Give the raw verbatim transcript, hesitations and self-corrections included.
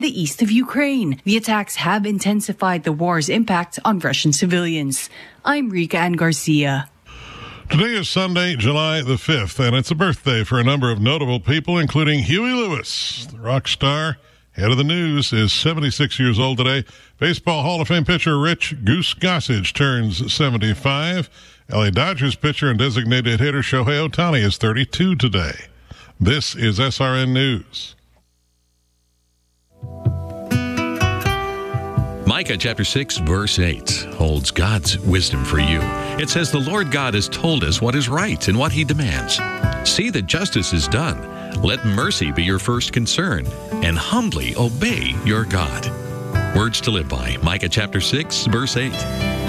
the east of Ukraine. The attacks have intensified the war's impact on Russian civilians. I'm Rika Ann Garcia. Today is Sunday, July the fifth, and it's a birthday for a number of notable people, including Huey Lewis. The rock star, head of the news, is seventy-six years old today. Baseball Hall of Fame pitcher Rich Goose Gossage turns seventy-five. L A Dodgers pitcher and designated hitter Shohei Ohtani is thirty-two today. This is S R N News. Micah chapter six, verse eight holds God's wisdom for you. It says, "The Lord God has told us what is right and what he demands. See that justice is done. Let mercy be your first concern, and humbly obey your God." Words to live by, Micah chapter six, verse eight.